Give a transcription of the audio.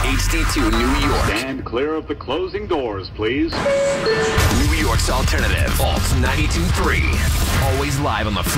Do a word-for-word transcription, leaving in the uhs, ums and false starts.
H D two New York. Stand clear of the closing doors, please. New York's alternative. Alt ninety-two point three. Always live on the free